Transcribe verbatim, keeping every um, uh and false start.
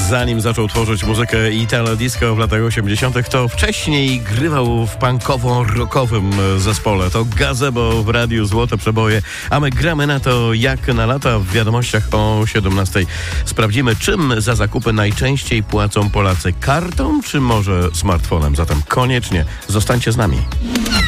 Zanim zaczął tworzyć muzykę Italo Disco w latach osiemdziesiątych, to wcześniej grywał w punkowo-rockowym zespole. To Gazebo w radiu Złote Przeboje, a my gramy na to jak na lata. W wiadomościach o siedemnastej sprawdzimy, czym za zakupy najczęściej płacą Polacy. Kartą czy może smartfonem? Zatem koniecznie zostańcie z nami.